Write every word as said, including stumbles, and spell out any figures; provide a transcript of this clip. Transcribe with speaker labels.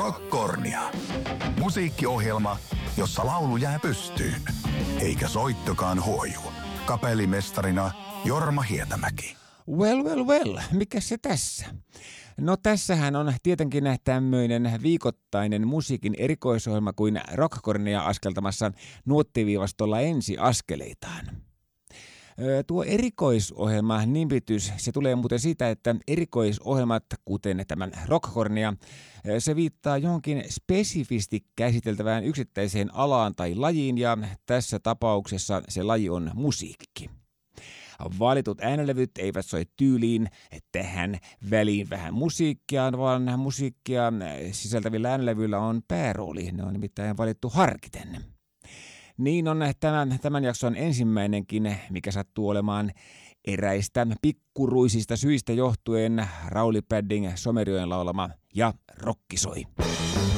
Speaker 1: Rockkornia. Musiikkiohjelma, jossa laulu jää pystyyn, eikä soittokaan huoju. Kapellimestarina Jorma Hietämäki.
Speaker 2: Well, well, well. Mikä se tässä? No tässähän on tietenkin tämmöinen viikoittainen musiikin erikoisohjelma kuin Rockkornia askeltamassa nuottiviivastolla ensi askeleitaan. Tuo erikoisohjelma nimitys, se tulee muuten siitä, että erikoisohjelmat, kuten tämän Rockkornia, se viittaa johonkin spesifisti käsiteltävään yksittäiseen alaan tai lajiin, ja tässä tapauksessa se laji on musiikki. Valitut äänenlevyt eivät soi tyyliin tähän väliin vähän musiikkia, vaan musiikkia sisältävillä äänenlevyillä on päärooli. Ne on nimittäin valittu harkiten. Niin on tämän, tämän jakson ensimmäinenkin, mikä sattuu olemaan eräistä pikkuruisista syistä johtuen Rauli Padding Somerjoen laulama Ja rokki soi.